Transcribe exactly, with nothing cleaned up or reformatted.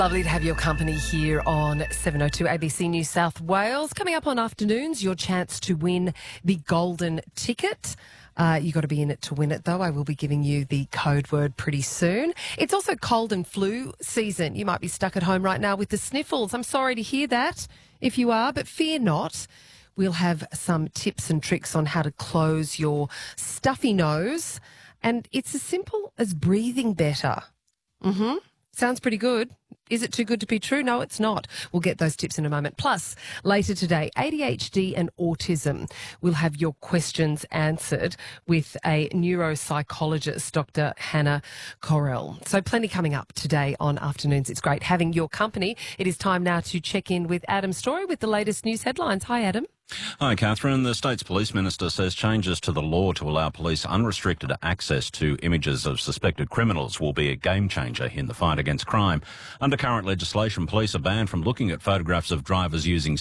Lovely to have your company here on seven oh two A B C New South Wales. Coming up on afternoons, your chance to win the golden ticket. Uh, you got to be in it to win it, though. I will be giving you the code word pretty soon. It's also cold and flu season. You might be stuck at home right now with the sniffles. I'm sorry to hear that if you are, but fear not. We'll have some tips and tricks on how to close your stuffy nose. And it's as simple as breathing better. Mm-hmm. Sounds pretty good. Is it too good to be true? No, it's not. We'll get those tips in a moment. Plus, later today, A D H D and autism. We'll have your questions answered with a neuropsychologist, Doctor Hannah Correll. So plenty coming up today on Afternoons. It's great having your company. It is time now to check in with Adam Story with the latest news headlines. Hi, Adam. Hi, Catherine. The state's police minister says changes to the law to allow police unrestricted access to images of suspected criminals will be a game changer in the fight against crime. Under current legislation, police are banned from looking at photographs of drivers using